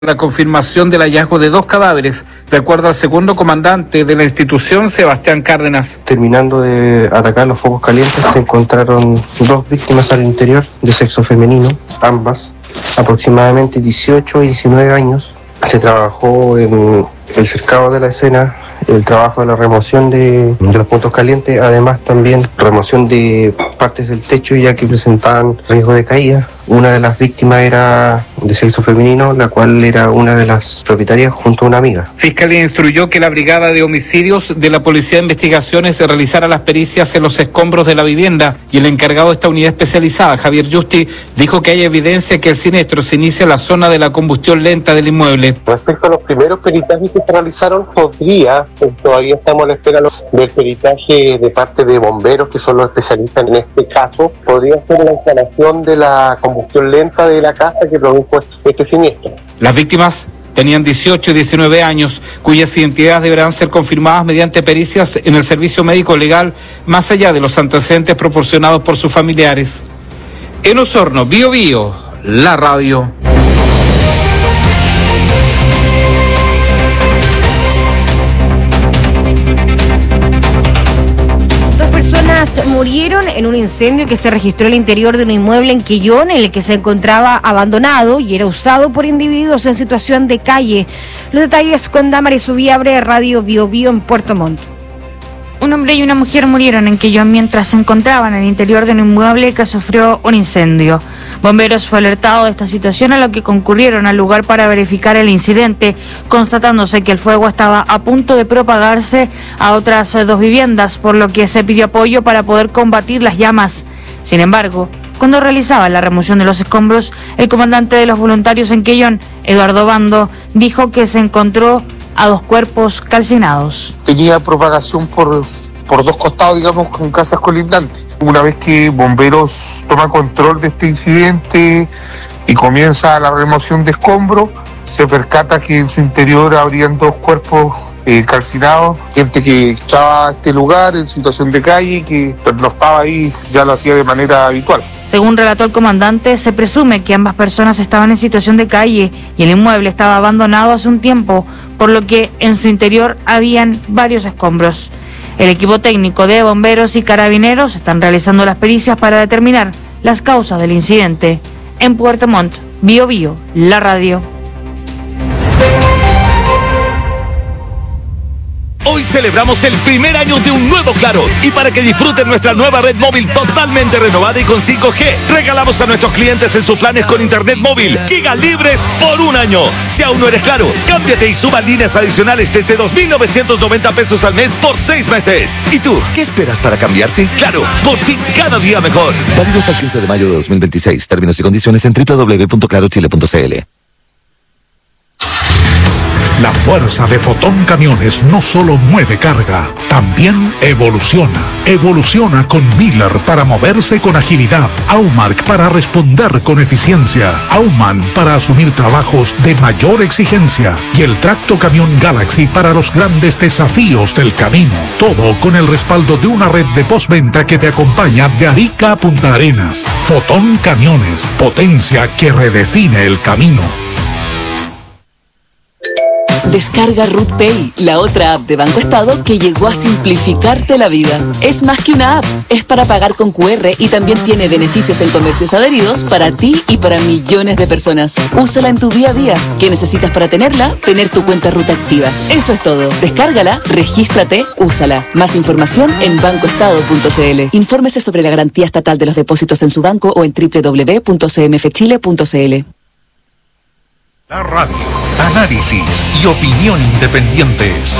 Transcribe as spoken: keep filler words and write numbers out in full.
La confirmación del hallazgo de dos cadáveres, de acuerdo al segundo comandante de la institución, Sebastián Cárdenas. Terminando de atacar los focos calientes, se encontraron dos víctimas al interior de sexo femenino, ambas aproximadamente dieciocho y diecinueve años. Se trabajó en el cercado de la escena, el trabajo de la remoción de, de los puntos calientes, además también remoción de partes del techo ya que presentaban riesgo de caída. Una de las víctimas era de sexo femenino, la cual era una de las propietarias junto a una amiga. Fiscalía instruyó que la Brigada de Homicidios de la Policía de Investigaciones realizara las pericias en los escombros de la vivienda y el encargado de esta unidad especializada, Javier Justi, dijo que hay evidencia que el siniestro se inicia en la zona de la combustión lenta del inmueble. Respecto a los primeros peritajes que se realizaron, podría, pues todavía estamos a la espera del peritaje de parte de bomberos, que son los especialistas en este caso, podría ser la instalación de la combustión lenta de la casa que produjo este siniestro. Las víctimas tenían dieciocho y diecinueve años, cuyas identidades deberán ser confirmadas mediante pericias en el servicio médico legal, más allá de los antecedentes proporcionados por sus familiares. En Osorno, Bío Bío, la radio. Murieron en un incendio que se registró al interior de un inmueble en Quellón, en el que se encontraba abandonado y era usado por individuos en situación de calle. Los detalles con Damaris Ubiabre, Radio Bío Bío en Puerto Montt. Un hombre y una mujer murieron en Quellón mientras se encontraban en el interior de un inmueble que sufrió un incendio. Bomberos fue alertado de esta situación, a lo que concurrieron al lugar para verificar el incidente, constatándose que el fuego estaba a punto de propagarse a otras dos viviendas, por lo que se pidió apoyo para poder combatir las llamas. Sin embargo, cuando realizaba la remoción de los escombros, el comandante de los voluntarios en Quellón, Eduardo Bando, dijo que se encontró a dos cuerpos calcinados. Tenía propagación por, por dos costados, digamos, con casas colindantes. Una vez que bomberos toma control de este incidente y comienza la remoción de escombros, se percata que en su interior habrían dos cuerpos eh, calcinados, gente que estaba a este lugar en situación de calle, que no estaba ahí, ya lo hacía de manera habitual. Según relató el comandante, se presume que ambas personas estaban en situación de calle y el inmueble estaba abandonado hace un tiempo, por lo que en su interior habían varios escombros. El equipo técnico de bomberos y carabineros están realizando las pericias para determinar las causas del incidente. En Puerto Montt, Bío Bío, la radio. Hoy celebramos el primer año de un nuevo Claro, y para que disfruten nuestra nueva red móvil totalmente renovada y con cinco G, regalamos a nuestros clientes en sus planes con internet móvil gigas libres por un año. Si aún no eres Claro, cámbiate y suba líneas adicionales desde dos mil novecientos noventa pesos al mes por seis meses. ¿Y tú, qué esperas para cambiarte? Claro, por ti cada día mejor. Válido hasta el quince de mayo de dos mil veintiséis. Términos y condiciones en doble u doble u doble u punto claro chile punto c l. La fuerza de Fotón Camiones no solo mueve carga, también evoluciona. Evoluciona con Miller para moverse con agilidad, Aumark para responder con eficiencia, Auman para asumir trabajos de mayor exigencia y el Tracto Camión Galaxy para los grandes desafíos del camino. Todo con el respaldo de una red de postventa que te acompaña de Arica a Punta Arenas. Fotón Camiones, potencia que redefine el camino. Descarga Ruth Pay, la otra app de Banco Estado que llegó a simplificarte la vida. Es más que una app, es para pagar con cu erre y también tiene beneficios en comercios adheridos para ti y para millones de personas. Úsala en tu día a día. ¿Qué necesitas para tenerla? Tener tu cuenta Ruth activa. Eso es todo. Descárgala, regístrate, úsala. Más información en banco estado punto c l. Infórmese sobre la garantía estatal de los depósitos en su banco o en doble u doble u doble u punto c m f chile punto c l. La radio, análisis y opinión independientes.